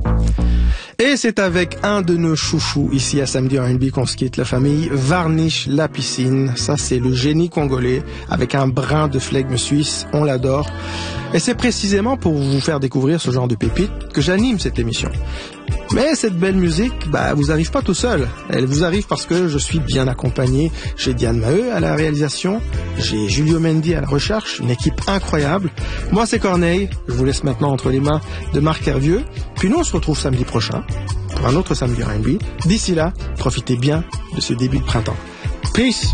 Et c'est avec un de nos chouchous ici à Samedi R&B qu'on se quitte, la famille Varnish La Piscine. Ça, c'est le génie congolais avec un brin de flegme suisse. On l'adore. Et c'est précisément pour vous faire découvrir ce genre de pépites que j'anime cette émission. Mais cette belle musique, vous arrive pas tout seul. Elle vous arrive parce que je suis bien accompagné. J'ai Diane Maheu à la réalisation, j'ai Julio Mendy à la recherche, une équipe incroyable. Moi, c'est Corneille. Je vous laisse maintenant entre les mains de Marc Hervieux. Puis nous, on se retrouve samedi prochain pour un autre Samedi R&B. D'ici là, profitez bien de ce début de printemps. Peace!